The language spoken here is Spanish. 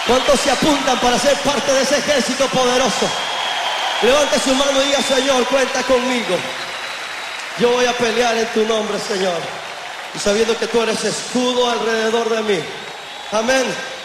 ¿Cuántos se apuntan para ser parte de ese ejército poderoso? Levante su mano y diga: Señor, cuenta conmigo. Yo voy a pelear en tu nombre, Señor. Y sabiendo que tú eres escudo alrededor de mí. Amén.